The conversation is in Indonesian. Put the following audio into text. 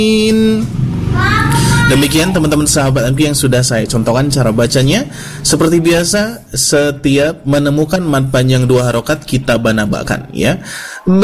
Demikian teman-teman sahabat MQ yang sudah saya contohkan cara bacanya. Seperti biasa, setiap menemukan mad panjang 2 harokat kita banabakan ya.